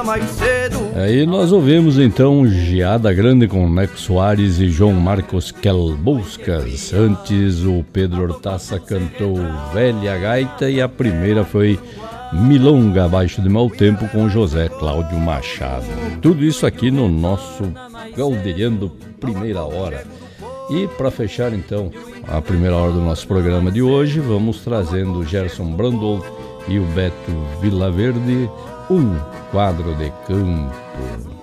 mais cedo. Aí nós ouvimos então Geada Grande com Neco Soares e João Marcos Quelbuscas. Antes o Pedro Hortaça cantou Velha Gaita e a primeira foi Milonga Abaixo de Mau Tempo com José Cláudio Machado. Tudo isso aqui no nosso Galderiando Primeira Hora. E para fechar então a primeira hora do nosso programa de hoje, vamos trazendo o Gerson Brandolf e o Beto Villaverde, Um Quadro de Campo.